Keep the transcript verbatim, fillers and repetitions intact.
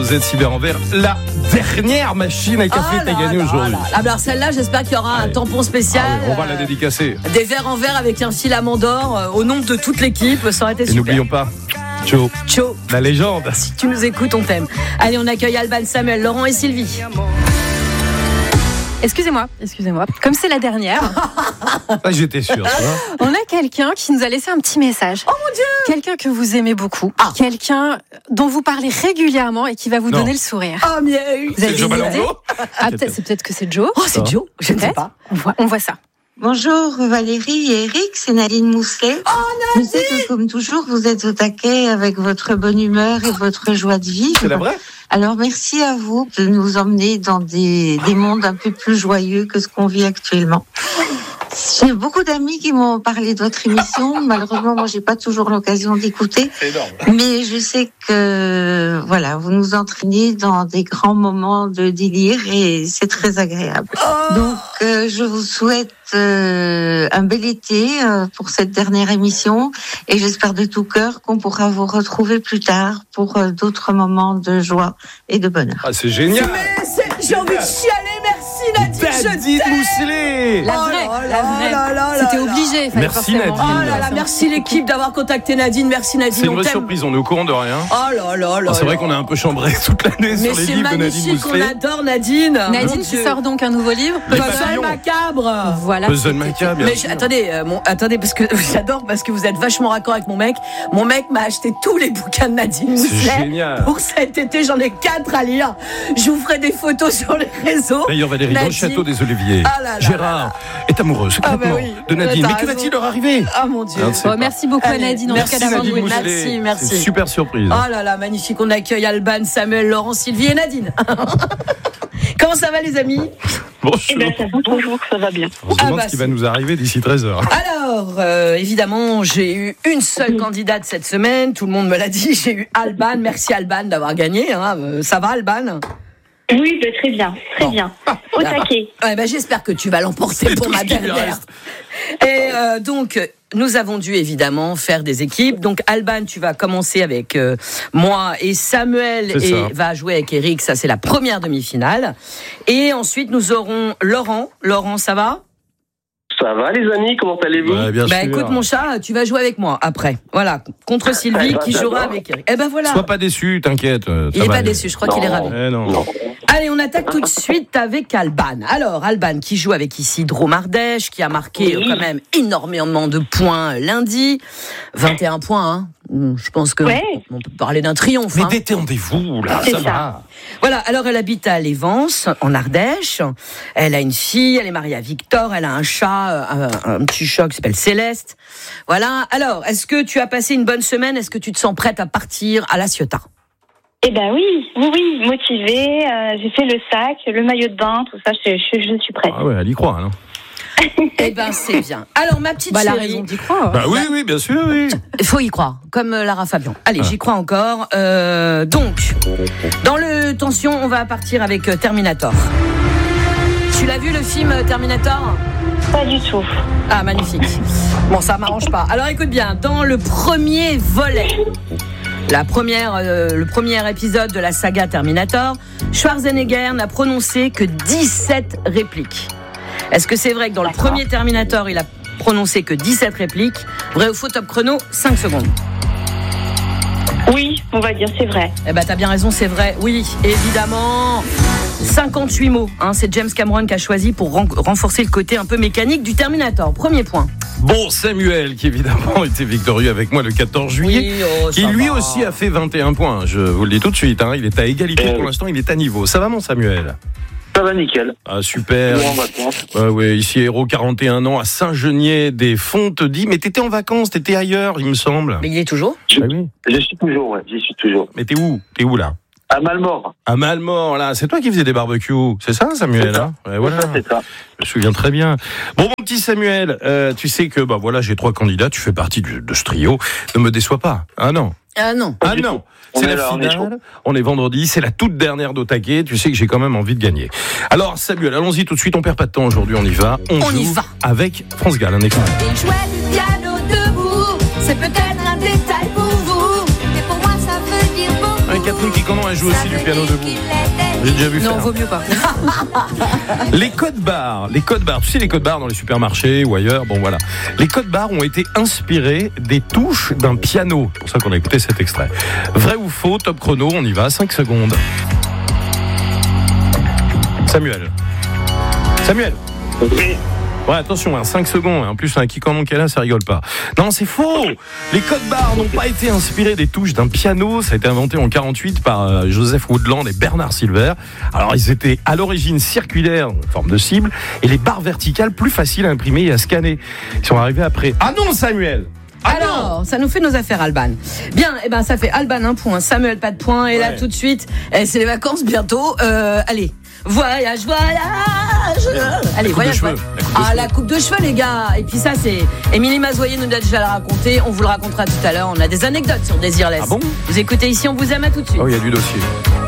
Z Cyber Envers, la dernière machine à café Oh que t'as là gagnée là aujourd'hui. là. Ah, alors celle-là, j'espère qu'il y aura un tampon spécial. Ah ouais, on va euh, la dédicacer. Des verres en verre avec un filament d'or euh, au nom de toute l'équipe. Ça aurait été Et super. n'oublions pas, Joe, Ciao. la légende. Si tu nous écoutes, on t'aime. Allez, on accueille Alban, Samuel, Laurent et Sylvie. Excusez-moi, excusez-moi. Comme c'est la dernière, Ah, j'étais sûr. Tu vois. on a quelqu'un qui nous a laissé un petit message. Oh mon Dieu! Quelqu'un que vous aimez beaucoup. Ah. Quelqu'un dont vous parlez régulièrement et qui va vous Non. donner le sourire. Oh, mieux. Vous avez C'est Joe des idées Malongo. Ah, peut-être, c'est peut-être que c'est Joe. Oh, c'est Joe. Je ne sais Peut-être. pas. On voit, on voit ça. Bonjour Valérie et Eric, c'est Nadine Mousselet. Oh, Je sais que comme toujours, vous êtes au taquet avec votre bonne humeur et votre joie de vivre. C'est la vraie? Alors merci à vous de nous emmener dans des, des mondes un peu plus joyeux que ce qu'on vit actuellement. J'ai beaucoup d'amis qui m'ont parlé de votre émission. Malheureusement, moi, j'ai pas toujours l'occasion d'écouter. C'est énorme. Mais je sais que, voilà, vous nous entraînez dans des grands moments de délire et c'est très agréable. Donc, euh, je vous souhaite euh, un bel été euh, pour cette dernière émission et j'espère de tout cœur qu'on pourra vous retrouver plus tard pour euh, d'autres moments de joie et de bonheur. Ah, c'est génial. Mais c'est- j'ai envie de chialer, merci Nadine, je Nadine t'aime. Mousselet. La Oh vraie, là la là vraie. là là C'était là obligé. fallait Merci, forcément. Nadine. Oh là là, merci l'équipe d'avoir contacté Nadine, merci Nadine, C'est une on vraie t'aime. surprise, on est au courant de rien. Oh là là là. Ah, c'est vrai là. qu'on a un peu chambré toute l'année Mais sur les c'est livres de Nadine magnifique, on Mousselet. adore Nadine. Nadine Mon qui Dieu. sort donc un nouveau livre. Les Puzzle papillons. macabre. Voilà. Puzzle macabre, bien Mais sûr. je- attendez, euh, mon, attendez, parce que j'adore, parce que vous êtes vachement raccord avec mon mec. Mon mec m'a acheté tous les bouquins de Nadine C'est Mousselet. génial. Pour cet été, j'en ai quatre à lire. Je vous ferai des photos sur les réseaux. D'ailleurs, Valérie, dans le Nadine. château des Oliviers, Ah là là Gérard est amoureux secrètement Ah bah oui. de Nadine. T'as Mais que raison. va-t-il leur arriver? Ah mon Dieu. Ah, c'est Oh, pas- merci beaucoup Allez, à Nadine en merci, tout cas d'avoir Nadine joué. Mousselet. Merci, merci. C'est une super surprise. Oh là là, magnifique. On accueille Alban, Samuel, Laurent, Sylvie et Nadine. Comment ça va les amis? Bonjour. Eh ben, ça va toujours, ça va bien. On se Ah demande bah, ce qui va nous arriver d'ici treize heures. Alors, euh, évidemment, j'ai eu une seule candidate cette semaine. Tout le monde me l'a dit. J'ai eu Alban. Merci Alban d'avoir gagné. Hein. Euh, Ça va Alban? Oui, ben, très bien, très Bon. bien. Au D'accord. taquet. Ouais, ben, j'espère que tu vas l'emporter C'est pour tout ma ce qui lui dernière. reste. Et euh, donc, nous avons dû évidemment faire des équipes. Donc, Alban, tu vas commencer avec euh, moi et Samuel C'est et ça. va jouer avec Eric. Ça, c'est la première demi-finale. Et ensuite, nous aurons Laurent. Laurent, ça va? Ça va les amis, comment allez-vous? Ouais, bien Bah sûr. écoute mon chat, tu vas jouer avec moi après. Voilà, contre Sylvie Eh ben, qui jouera j'adore. avec Eric. Eh ben voilà. Sois pas déçu, t'inquiète. euh, Il ça est va pas aller. déçu, je crois qu'il est ravi. Eh non. Non. Allez, on attaque tout de suite avec Alban. Alors, Alban qui joue avec ici Drôme Ardèche, qui a marqué Oui. euh, quand même énormément de points lundi. vingt et un points, hein. Hum, Je pense que Ouais. on peut parler d'un triomphe. Mais hein. détendez-vous, là, C'est ça, ça. va. Voilà, alors elle habite à Lévence, en Ardèche. Elle a une fille, elle est mariée à Victor, elle a un chat, euh, un, un petit chat qui s'appelle Céleste. Voilà, alors, est-ce que tu as passé une bonne semaine? Est-ce que tu te sens prête à partir à La Ciotat? Eh ben oui, oui, oui, motivée. euh, j'ai fait le sac, le maillot de bain, tout ça. Je, je, je suis prête. Ah ouais, elle y croit, non? Eh ben, c'est bien. Alors, ma petite Bah, elle a chérie, raison d'y croire. Bah oui, oui, bien sûr, oui. il faut y croire, comme euh, Lara Fabian. Allez, Ah. j'y crois encore. Euh, donc, dans le tension, on va partir avec euh, Terminator. Tu l'as vu le film euh, Terminator? Pas du tout. Ah, magnifique. Bon, ça m'arrange pas. Alors, écoute bien, dans le premier volet, la première, euh, le premier épisode de la saga Terminator, Schwarzenegger n'a prononcé que dix-sept répliques. Est-ce que c'est vrai que dans le premier Terminator, il a prononcé que dix-sept répliques? Vrai ou faux, top chrono, cinq secondes. Oui, on va dire, c'est vrai. Eh ben, t'as bien raison, c'est vrai. Oui, évidemment. cinquante-huit mots, hein, c'est James Cameron qui a choisi pour ren- renforcer le côté un peu mécanique du Terminator. Premier point. Bon, Samuel, qui évidemment était victorieux avec moi le quatorze juillet, oh, qui ça lui va. aussi a fait vingt et un points. Je vous le dis tout de suite, hein, il est à égalité Eh pour oui. l'instant, il est à niveau. Ça va, mon Samuel? Ça va nickel. Ah, super. Moi en vacances. Ouais, ouais, ici, Héros, quarante et un ans, à Saint-Genier-des-Fontes-Dix. Mais t'étais en vacances, t'étais ailleurs, il me semble. Mais il est toujours? Ah oui. Je suis toujours, ouais, j'y suis toujours. Mais t'es où? T'es où, là? À Malmort. À Malmort, là. C'est toi qui faisais des barbecues. C'est ça, Samuel? C'est ça. Hein ouais, voilà. Ça, c'est ça. Je me souviens très bien. Bon, mon petit Samuel, euh, tu sais que, bah voilà, j'ai trois candidats, tu fais partie du- de ce trio. Ne me déçois pas. Ah non. Ah non. Ah du non. tout. On C'est est la là, on est finale. On est vendredi. C'est la toute dernière d'Otaquet. Tu sais que j'ai quand même envie de gagner. Alors, Samuel, allons-y tout de suite. On perd pas de temps aujourd'hui. On y va. On, On joue y va. avec France Gall. Un extrait. Il jouait du piano debout, c'est peut-être un détail pour vous, mais pour moi ça veut dire beaucoup. Un Catherine Quicanon, elle joue aussi du piano debout. J'ai déjà vu Non, faire. vaut mieux pas. Les codes barres, les codes barres, tu sais les codes barres dans les supermarchés ou ailleurs, bon voilà. Les codes barres ont été inspirés des touches d'un piano. C'est pour ça qu'on a écouté cet extrait. Vrai ou faux, top chrono, on y va, cinq secondes. Samuel. Samuel. Oui. Ouais, attention, hein, cinq secondes. En plus, un qui comment qu'elle a, ça rigole pas. Non, c'est faux. Les codes barres n'ont pas été inspirés des touches d'un piano. Ça a été inventé en quarante-huit par euh, Joseph Woodland et Bernard Silver. Alors, ils étaient à l'origine circulaires, en forme de cible, et les barres verticales plus faciles à imprimer et à scanner. Ils sont arrivés après. Ah non, Samuel. Ah non. Alors, ça nous fait nos affaires, Alban. Bien, et eh ben ça fait Alban un point, Samuel pas de point, et là Ouais. tout de suite, eh, c'est les vacances bientôt. Euh, allez, voyage, voyage. Allez, coupe de voyage. cheveux. voyage. La coupe de Ah, cheveux. la coupe de cheveux, les gars. Et puis ça, c'est Émilie Mazoyer nous a déjà le raconté. On vous le racontera tout à l'heure. On a des anecdotes sur Désirless. Ah bon Vous écoutez ici, on vous aime, à tout de suite. Oh, il y a du dossier.